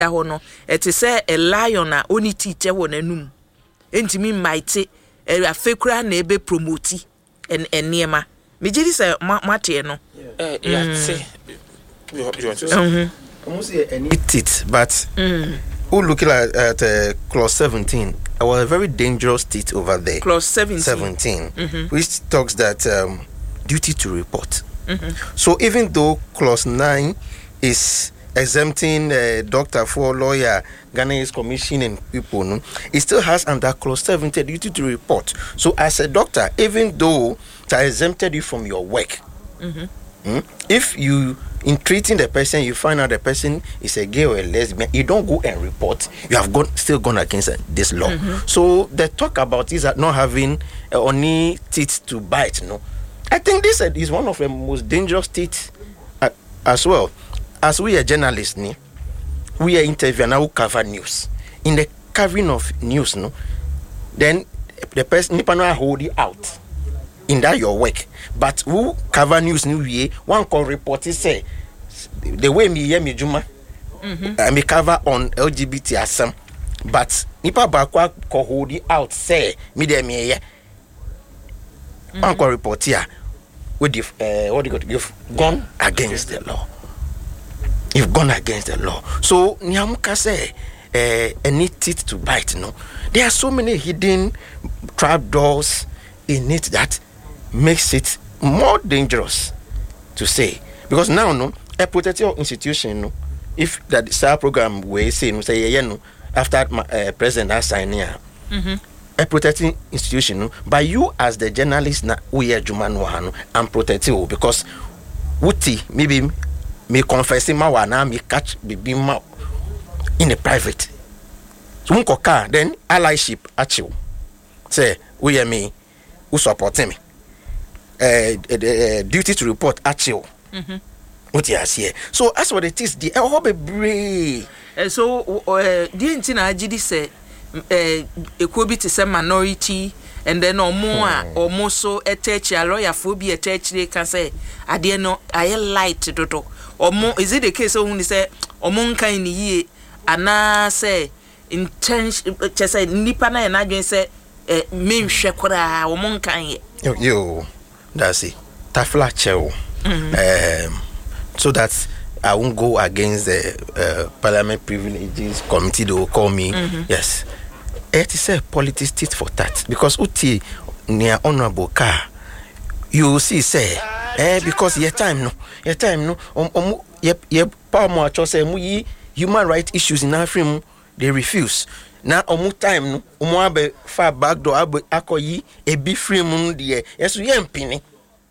no it is say a lion a oni teacher won anum entimi mighty afekura na ebe promote en niema me gidi say mate no yeah say you want to say almost any it but who looking at clause 17 it was a very dangerous state over there. Clause 17 which talks that duty to report. So even though clause 9 is exempting doctor for lawyer, Ghanaians commissioning people, no, it still has under clause 17 duty to report. So as a doctor, even though they exempted you from your work, if you in treating the person you find out the person is a gay or a lesbian, you don't go and report. You have still gone against this law. So the talk about is that not having only teeth to bite. No, I think this is one of the most dangerous teeth as well. As we are journalists, we are interviewing and we cover news. In the covering of news, then the person nipa hold it out in that your work. But who cover news one can report it say the way me hear me juma me cover on LGBT asem, but nipa bakwa ko hold it out say me there me here one can report here with what you got, you've gone against the law. You've gone against the law. So Nyamuka say any teeth to bite. No, there are so many hidden trapdoors in it that makes it more dangerous to say. Because now, a protective institution, if that SAR program we say, after president has signed here, a protecting institution, but you as the journalist, we are Jumano and protective because Uti maybe me confess him now me catch baby in a private. So then allyship at you. Say we are me who support me. Duty to report at you. What you here. So that's what it is. The brave. So the intina GD say equity is a minority. And then or so attach a lawyer phobia attach they can say I dare no I light to or more is it the case only say or monka in ye and say intention just say nipana and again say me shekora or monka yo that's it tafla chew so that I won't go against the parliament privileges committee. They will call me yes. It is a politics tit for that because uti near honorable car you see say because your time no power more say human rights issues in Africa they refuse now time no abe far back door abe akoyi e be free mun de yes we empini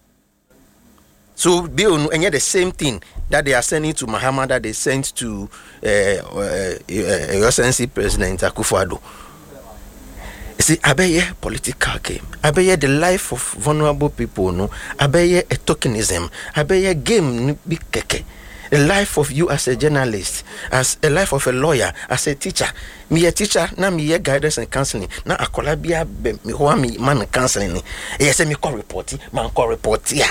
so they no and the same thing that they are sending to Muhammad that they sent to Excellency President Akufo-Addo. See, abeye political game. Abeye the life of vulnerable people, no. Abeye a tokenism. Abeye game big keke. The life of you as a journalist, as a life of a lawyer, as a teacher. Me a teacher, na me guidance and counseling. Na akolabia me ho me man counseling. Yes, me call report, man call report here.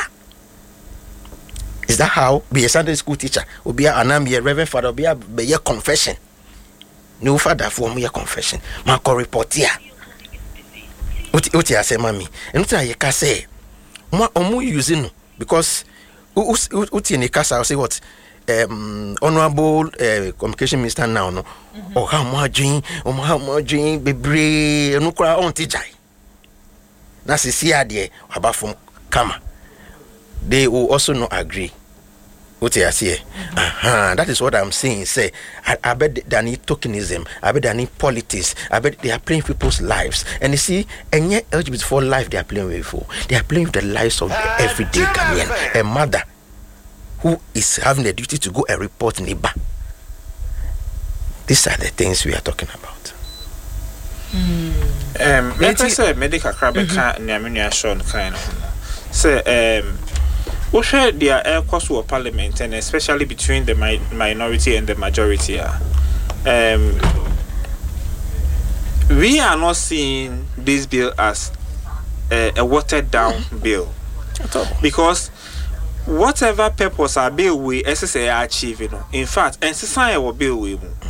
Is that how be a Sunday school teacher? Or be a reverend father, be a confession. No father for me a confession. Man call report here. Uti ase mami enti na ye ka say omu using because uti ne kasa say what honorable communication minister now no o ha mo adwin bebre enu kura on tijai na sisi ade aba from kama they will also not agree. Uti ase that is what I'm saying. Say I bet they need tokenism, I bet they need politics, I bet they are playing people's lives. And you see, and yet LGBT life they are playing with for. They are playing with the lives of the everyday Ghanaian. A mother who is having the duty to go and report neighbor. These are the things we are talking about. Medical crabaka Namina Sean kind of say we share their air course for parliament and especially between the minority and the majority. We are not seeing this bill as a watered down bill because whatever purpose our bill we SSA achieve, in fact, and society will bill we